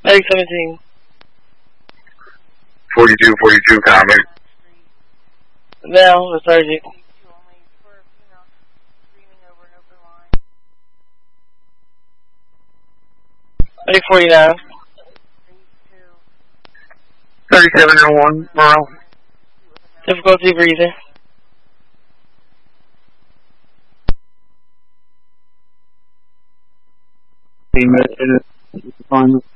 Medic 17. 42, comment. Now, lethargic. Medic 49. 3701, Merle. Difficulty breathing. Fine.